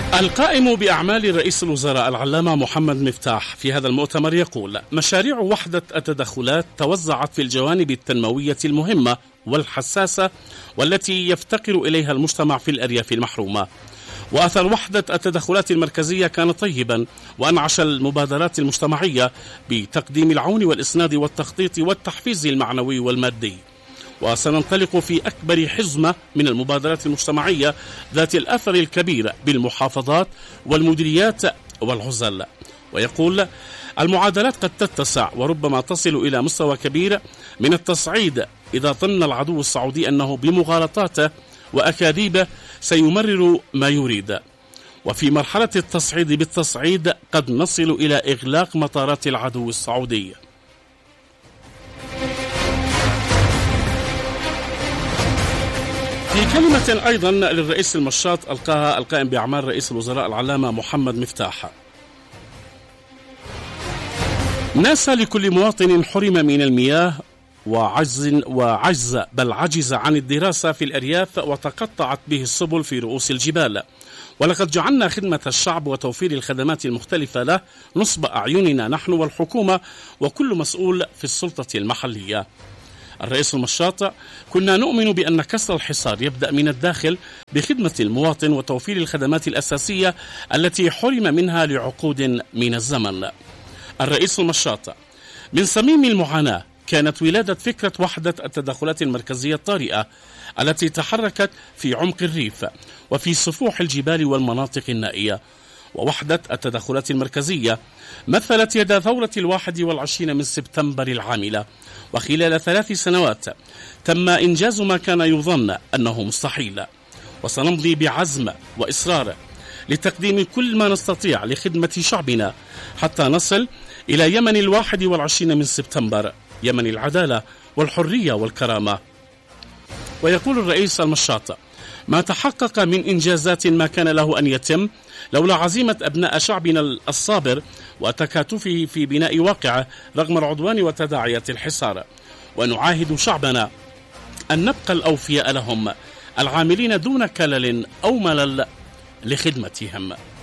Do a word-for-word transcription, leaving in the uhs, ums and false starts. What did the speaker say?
القائم بأعمال رئيس الوزراء العلامة محمد مفتاح في هذا المؤتمر يقول: مشاريع وحدة التدخلات توزعت في الجوانب التنموية المهمة والحساسة والتي يفتقر إليها المجتمع في الأرياف المحرومة. وأثر وحدة التدخلات المركزية كان طيبا، وأنعش المبادرات المجتمعية بتقديم العون والإسناد والتخطيط والتحفيز المعنوي والمادي. وسننطلق في أكبر حزمة من المبادرات المجتمعية ذات الأثر الكبير بالمحافظات والمديريات والعزل. ويقول: المعادلات قد تتسع وربما تصل إلى مستوى كبير من التصعيد إذا ظن العدو السعودي أنه بمغالطاته وأكاذيبه سيمرر ما يريد. وفي مرحلة التصعيد بالتصعيد قد نصل إلى إغلاق مطارات العدو السعودي. في كلمة أيضا للرئيس المشاط ألقاها القائم بأعمال رئيس الوزراء العلامة محمد مفتاح: ناسى لكل مواطن حرم من المياه وعجز وعجز بل عجز عن الدراسة في الأرياف وتقطعت به السبل في رؤوس الجبال، ولقد جعلنا خدمة الشعب وتوفير الخدمات المختلفة له نصب أعيننا نحن والحكومة وكل مسؤول في السلطة المحلية. الرئيس المشاط: كنا نؤمن بأن كسر الحصار يبدأ من الداخل بخدمة المواطن وتوفير الخدمات الأساسية التي حرم منها لعقود من الزمن. الرئيس المشاط: من صميم المعاناة كانت ولادة فكرة وحدة التدخلات المركزية الطارئة التي تحركت في عمق الريف وفي سفوح الجبال والمناطق النائية. ووحدة التدخلات المركزية مثلت يد ثورة الواحد والعشرين من سبتمبر العاملة، وخلال ثلاث سنوات تم إنجاز ما كان يظن أنه مستحيل. وسنمضي بعزم وإصرار لتقديم كل ما نستطيع لخدمة شعبنا حتى نصل إلى يمن الواحد والعشرين من سبتمبر، يمن العدالة والحرية والكرامة. ويقول الرئيس المشاط: ما تحقق من إنجازات ما كان له أن يتم لولا عزيمة أبناء شعبنا الصابر وتكاتفه في بناء واقعه رغم العدوان وتداعيات الحصار. ونعاهد شعبنا أن نبقى الأوفياء لهم العاملين دون كلل أو ملل لخدمتهم.